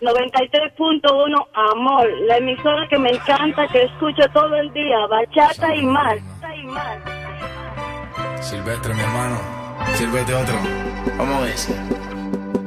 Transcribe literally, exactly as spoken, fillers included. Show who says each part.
Speaker 1: noventa y tres punto uno Amor, la emisora que me encanta, que escucho todo el día, bachata y más.
Speaker 2: Silvestre, mi hermano, sírvete otro. Vamos a ver.